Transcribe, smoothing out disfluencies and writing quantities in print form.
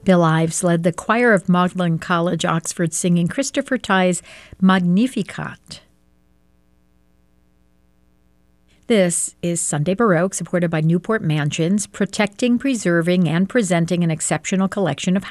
Bill Ives led the choir of Magdalen College, Oxford, singing Christopher Tye's Magnificat. This is Sunday Baroque, supported by Newport Mansions, protecting, preserving, and presenting an exceptional collection of